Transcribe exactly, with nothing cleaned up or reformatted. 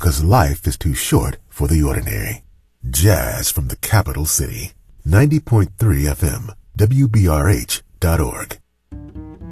'cause life is too short for the ordinary. Jazz from the capital city. ninety point three F M, W B R H dot org.